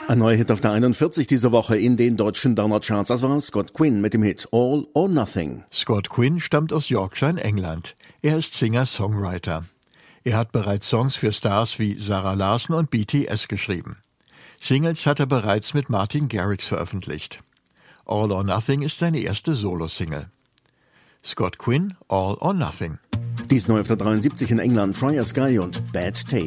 Ein neuer Hit auf der 41 diese Woche in den deutschen Downer-Charts. Das war Scott Quinn mit dem Hit All or Nothing. Scott Quinn stammt aus Yorkshire in England. Er ist Singer-Songwriter. Er hat bereits Songs für Stars wie Zara Larsson und BTS geschrieben. Singles hat er bereits mit Martin Garrix veröffentlicht. All or Nothing ist seine erste Solo-Single. Scott Quinn, All or Nothing. Dies neu auf der 73 in England, Fryer Sky und Bad Taste.